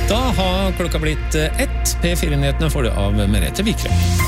Da har klokka blitt 1. P4-nyhetene får du av Merete Vikrem.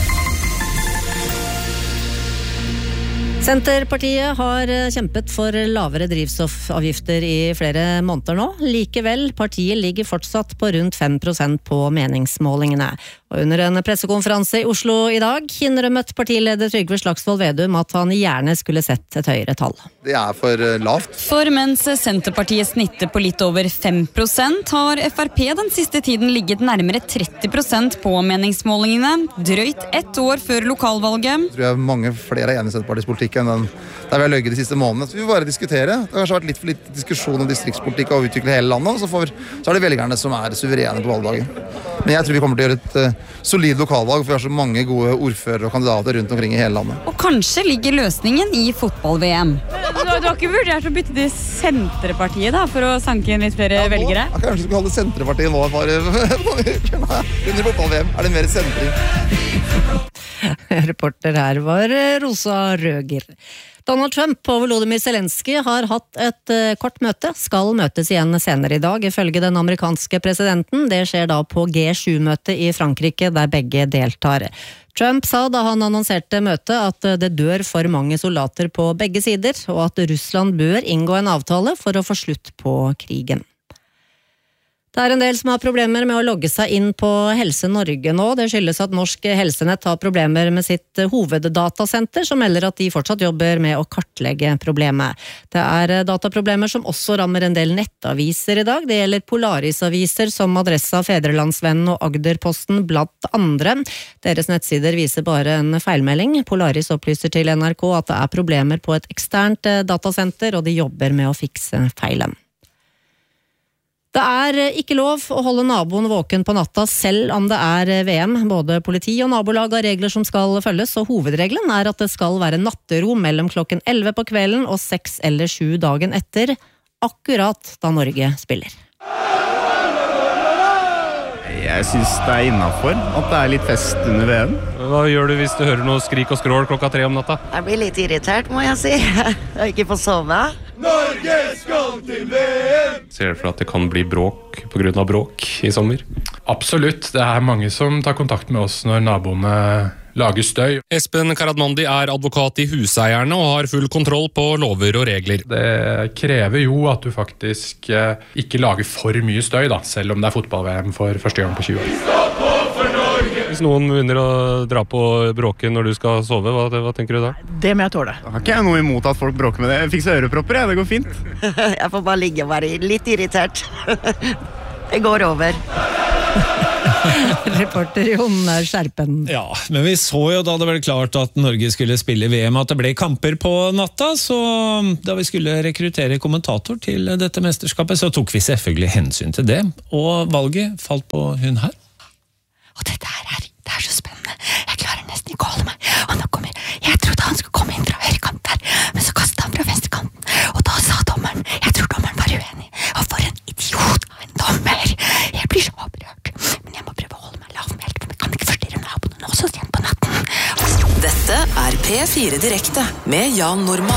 Senterpartiet har kjempet for lavere drivstoffavgifter i flere måneder nå. Likevel, partiet ligger fortsatt på rundt 5% på meningsmålingene. Og under en pressekonferanse i Oslo i dag innrømmet partileder Trygve Slagsvold Vedum at han gjerne skulle sett et høyere tall. Det for lavt. For mens Senterpartiet snitter på litt over 5%, har FrP den siste tiden ligget nærmere 30% på meningsmålingene, drøyt 1 år før lokalvalget. Jeg tror mange flere enig i Senterpartiets politikk enn den der vi har løyget de siste månedene. Så vi vil bare diskutere. Det har kanskje vært litt for litt diskusjon om distriktspolitikk og utvikle hele landet, og så det velgerne som suverene på valgdagen. Men jeg tror vi kommer til å gjøre et solid lokalvalg, for vi har så mange gode ordførere og kandidater rundt omkring i hele landet. Og kanskje ligger løsningen i fotball-VM. Du har ikke vurdert å bytte til Senterpartiet da, for å sanke inn litt flere velgere? Jeg kanskje skulle holde Senterpartiet nå under fotball-VM. Det mer sentring? Reporter her var Rosa Røger. Donald Trump og Volodymyr Zelensky har hatt et kort møte, skal møtes igjen senere i dag, ifølge den amerikanske presidenten. Det skjer da på G7-møtet i Frankrike, der begge deltar. Trump sa da han annonserte møtet at det dør for mange soldater på begge sider, og at Russland bør inngå en avtale for å få slutt på krigen. Det en del som har problemer med å logge seg inn på Helse Norge nå. Det skyldes at Norsk Helsenett har problemer med sitt hoveddatasenter, som melder at de fortsatt jobber med å kartlegge problemet. Det dataproblemer som også rammer en del nettaviser i dag. Det gjelder Polaris-aviser som Adressa, Fedrelandsvennen og Agderposten blant andre. Deres nettsider viser bare en feilmelding. Polaris opplyser til NRK at det problemer på et eksternt datasenter, og de jobber med å fikse feilen. Det ikke lov å holde naboen våken på natta selv om det VM. Både politi og nabolag har regler som skal følges, og hovedregelen at det skal være nattero mellom klokken 11 på kvelden og 6 eller 7 dagen etter, akkurat da Norge spiller. Jeg synes det innenfor at det litt fest under VM. Hva gjør du hvis du hører noe skrik og skrål klokka 3 om natta? Jeg blir litt irritert, må jeg si. Jeg ikke får sove. Norge skal til VM! Ser du for at det kan bli bråk på grunn av bråk i sommer? Absolutt. Det mange som tar kontakt med oss når naboene lager støy. Espen Karadmandi advokat i Huseierne og har full kontroll på lover og regler. Det krever jo at du faktisk ikke lager for mye støy, da, selv om det fotball-VM for første gang på 20 år. Hvis noen begynner å dra på bråken når du skal sove, hva tenker du da? Det må jeg tåle. Jeg har ikke noe imot at folk bråker med det. Jeg fikser ørepropper, det går fint. Jeg får bare ligge og være litt irritert. Det går over. Reporter Jon Skjerpen. Ja, men vi så jo da det ble klart at Norge skulle spille VM at det ble kamper på natta, så da vi skulle rekruttere kommentator til dette mesterskapet, så tok vi selvfølgelig hensyn til det, og valget falt på hun her. Og dette det så spennende. Jeg klarer nesten ikke å holde meg. Og nå jeg trodde han skulle komme inn fra høyrekant der, men så kastet han fra venstrekanten. Og da sa dommeren, jeg tror dommeren var uenig. Og for en idiot av en dommer. Jeg blir så opprørt. Men jeg må prøve å holde meg lavmælt, for vi kan ikke forstyrre naboene nå så sent på natten. Dette P4 Direkte med Jan Normann.